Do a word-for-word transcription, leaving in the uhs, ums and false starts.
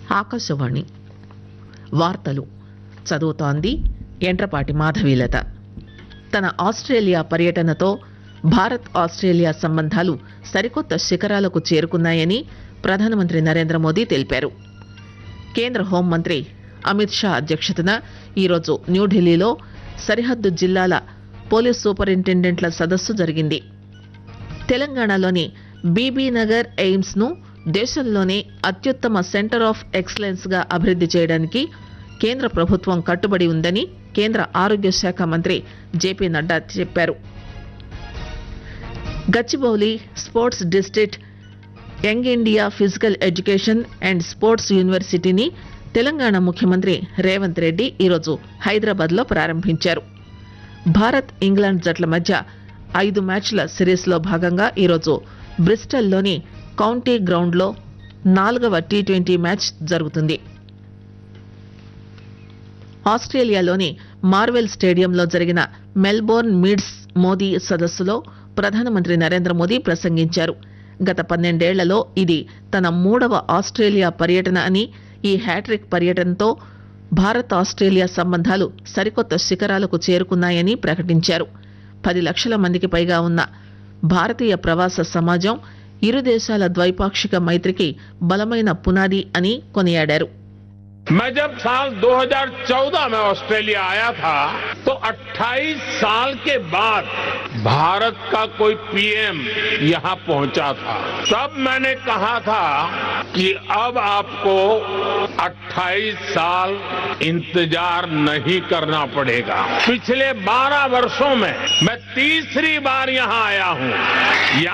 ఆకాశవాణి వార్తలు చదువుతోంది ఎంట్రపాటి మాధవీలత. తన ఆస్ట్రేలియా పర్యటనతో భారత్ ఆస్ట్రేలియా సంబంధాలు సరికొత్త శిఖరాలకు చేరుకున్నాయని ప్రధానమంత్రి నరేంద్ర మోదీ తెలిపారు. కేంద్ర హోంమంత్రి అమిత్ షా అధ్యక్షతన ఈరోజు న్యూఢిల్లీలో సరిహద్దు జిల్లాల పోలీస్ సూపరింటెండెంట్ల సదస్సు జరిగింది. తెలంగాణలోని బీబీనగర్ ఎయిమ్స్ ను దేశంలోనే అత్యుత్తమ సెంటర్ ఆఫ్ ఎక్సలెన్స్ గా అభివృద్ధి చేయడానికి కేంద్ర ప్రభుత్వం కట్టుబడి ఉందని కేంద్ర ఆరోగ్య శాఖ మంత్రి జేపీ నడ్డా చెప్పారు. Gachibowli sports district young India physical education and sports యూనివర్సిటీని తెలంగాణ ముఖ్యమంత్రి రేవంత్ రెడ్డి ఈరోజు హైదరాబాద్ లో ప్రారంభించారు. భారత్ ఇంగ్లాండ్ జట్ల మధ్య ఐదు మ్యాచ్ల సిరీస్లో భాగంగా ఈరోజు బ్రిస్టల్లోని కౌంటీ గ్రౌండ్లో నాలుగవ టీ ట్వంటీ మ్యాచ్ జరుగుతుంది. ఆస్ట్రేలియాలోని మార్వెల్ స్టేడియంలో జరిగిన మెల్బోర్న్ మీడ్స్ మోదీ సదస్సులో ప్రధానమంత్రి నరేంద్ర మోదీ ప్రసంగించారు. గత పన్నెండేళ్లలో ఇది తన మూడవ ఆస్ట్రేలియా పర్యటన అని, ఈ హ్యాట్రిక్ పర్యటనతో భారత్ ఆస్ట్రేలియా సంబంధాలు సరికొత్త శిఖరాలకు చేరుకున్నాయని ప్రకటించారు. పది లక్షల మందికి పైగా ఉన్న భారతీయ ప్రవాస సమాజం ఇరు దేశాల ద్వైపాక్షిక మైత్రికి బలమైన పునాది అని కొనియాడారు. मैं जब साल दो हज़ार चौदह में ऑस्ट्रेलिया आया था तो अट्ठाईस साल के बाद भारत का कोई पीएम यहां पहुंचा था. तब मैंने कहा था कि अब आपको अट्ठाईस साल इंतजार नहीं करना पड़ेगा. पिछले बारह वर्षों में मैं तीसरी बार यहां आया हूं.